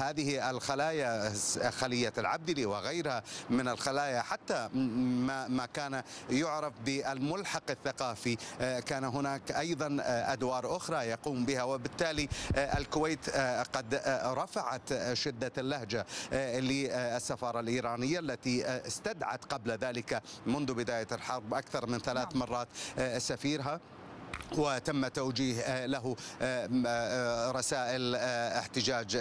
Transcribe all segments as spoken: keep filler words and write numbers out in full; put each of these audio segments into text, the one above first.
هذه الخلايا خلية العبدلي وغيرها من الخلايا، حتى ما ما كان يعرف بالملحق الثقافي، كان هناك أيضا أدوار أخرى يقوم بها. وبالتالي الكويت قد رفعت شدة اللهجة للسفارة الإيرانية التي استدعت قبل ذلك منذ بداية الحرب أكثر من ثلاث مرات سفيرها، وتم توجيه له رسائل احتجاج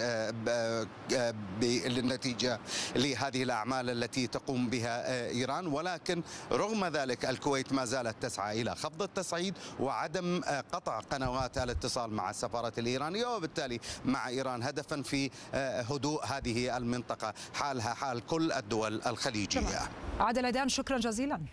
بالنتيجة لهذه الأعمال التي تقوم بها إيران. ولكن رغم ذلك الكويت ما زالت تسعى إلى خفض التصعيد وعدم قطع قنوات الاتصال مع السفارة الإيرانية، وبالتالي مع إيران هدفا في هدوء هذه المنطقة حالها حال كل الدول الخليجية. عادل عيدان، شكرا جزيلا.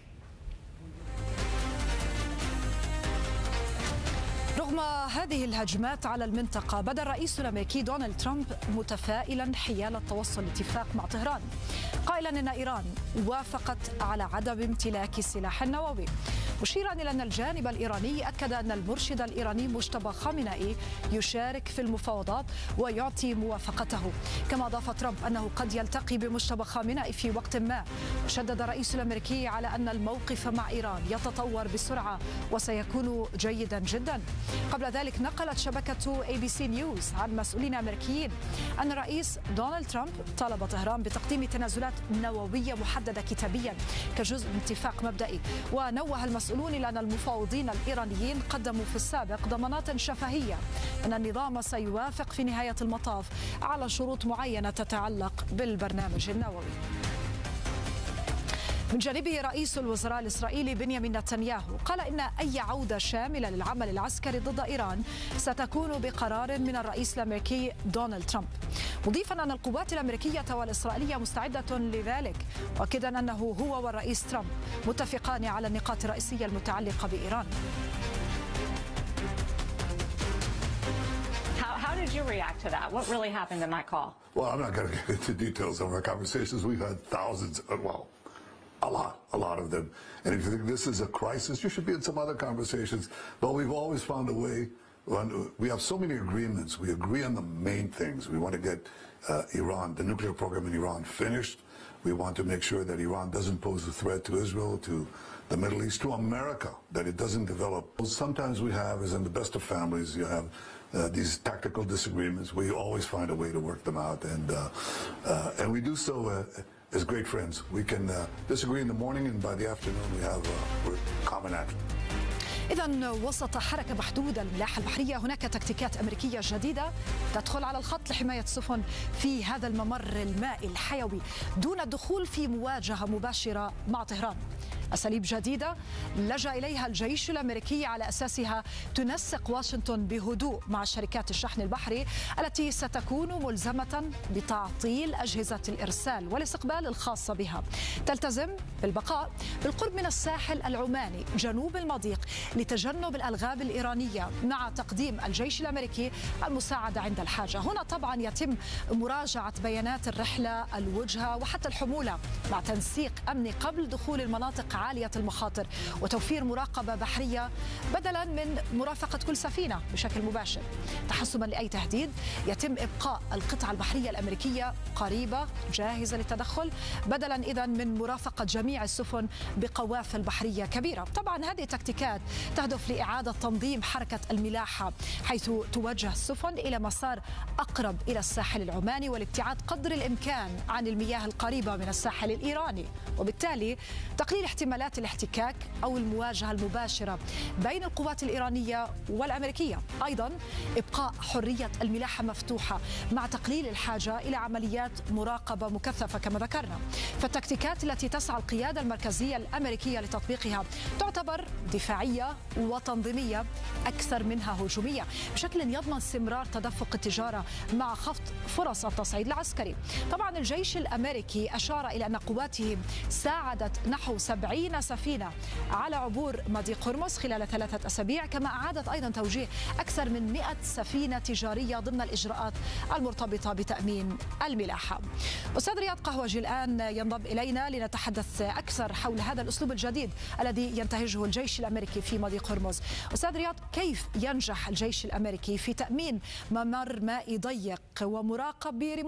رغم هذه الهجمات على المنطقة، بدا الرئيس الأمريكي دونالد ترامب متفائلا حيال التوصل لاتفاق مع طهران، قائلا إن إيران وافقت على عدم امتلاك السلاح النووي، مشيرا إلى أن الجانب الإيراني أكد أن المرشد الإيراني مجتبى خامنئي يشارك في المفاوضات ويعطي موافقته. كما أضاف ترامب أنه قد يلتقي بمجتبى خامنئي في وقت ما. شدد الرئيس الأمريكي على أن الموقف مع إيران يتطور بسرعة وسيكون جيدا جدا. قبل ذلك نقلت شبكة إيه بي سي نيوز عن مسؤولين أمريكيين أن الرئيس دونالد ترامب طلب طهران بتقديم تنازلات نووية محددة كتابيا كجزء من اتفاق مبدئي. ونوه المسؤولون إلى أن المفاوضين الإيرانيين قدموا في السابق ضمانات شفهية أن النظام سيوافق في نهاية المطاف على شروط معينة تتعلق بالبرنامج النووي. من جانبه رئيس الوزراء الإسرائيلي بنيامين نتنياهو قال إن أي عودة شاملة للعمل العسكري ضد إيران ستكون بقرار من الرئيس الأمريكي دونالد ترامب، مضيفا أن القوات الأمريكية والإسرائيلية مستعدة لذلك، مؤكدا أنه هو والرئيس ترامب متفقان على النقاط الرئيسية المتعلقة بإيران. How did you react to that? What really happened in that call? Well, I'm not going to get into details of our conversations. We've had thousands, well, a lot, a lot of them. And if you think this is a crisis, you should be in some other conversations. But we've always found a way. We have so many agreements. We agree on the main things. We want to get uh, Iran, the nuclear program in Iran, finished. We want to make sure that Iran doesn't pose a threat to Israel, to the Middle East, to America, that it doesn't develop. Sometimes we have, as in the best of families, you have uh, these tactical disagreements. We always find a way to work them out. And, uh, uh, and we do so uh, as great friends. We can uh, disagree in the morning, and by the afternoon we have uh, common action. إذا وسط حركة محدودة الملاحة البحرية هناك تكتيكات أمريكية جديدة تدخل على الخط لحماية السفن في هذا الممر المائي الحيوي دون الدخول في مواجهة مباشرة مع طهران. أساليب جديدة لجأ إليها الجيش الأمريكي على أساسها تنسق واشنطن بهدوء مع شركات الشحن البحري التي ستكون ملزمة بتعطيل أجهزة الإرسال والاستقبال الخاصة بها. تلتزم بالبقاء بالقرب من الساحل العماني جنوب المضيق لتجنب الألغام الإيرانية مع تقديم الجيش الأمريكي المساعدة عند الحاجة. هنا طبعا يتم مراجعة بيانات الرحلة، الوجهة وحتى الحمولة مع تنسيق أمني قبل دخول المناطق عالية المخاطر وتوفير مراقبة بحرية بدلا من مرافقة كل سفينة بشكل مباشر. تحسبا لأي تهديد يتم إبقاء القطعة البحرية الأمريكية قريبة جاهزة للتدخل بدلا إذا من مرافقة جميع السفن بقوافل بحرية كبيرة. طبعا هذه التكتيكات تهدف لإعادة تنظيم حركة الملاحة حيث توجه السفن إلى مسار أقرب إلى الساحل العماني والابتعاد قدر الإمكان عن المياه القريبة من الساحل الإيراني، وبالتالي تقليل احتمالات الاحتكاك أو المواجهة المباشرة بين القوات الإيرانية والأمريكية. أيضا إبقاء حرية الملاحة مفتوحة مع تقليل الحاجة إلى عمليات مراقبة مكثفة كما ذكرنا. فالتكتيكات التي تسعى القيادة المركزية الأمريكية لتطبيقها تعتبر دفاعية وتنظيمية أكثر منها هجومية بشكل يضمن استمرار تدفق التجارة مع خفض فرص التصعيد العسكري. طبعا الجيش الأمريكي أشار إلى أن قواته ساعدت نحو سبعين سفينة على عبور مضيق هرمز خلال ثلاثة أسابيع، كما أعادت أيضا توجيه أكثر من مئة سفينة تجارية ضمن الإجراءات المرتبطة بتأمين الملاحة. أستاذ رياض قهوجي الآن ينضم إلينا لنتحدث أكثر حول هذا الأسلوب الجديد الذي ينتهجه الجيش الأمريكي في مضيق هرمز. أستاذ رياض، كيف ينجح الجيش الأمريكي في تأمين ممر مائي ضيق ومراقب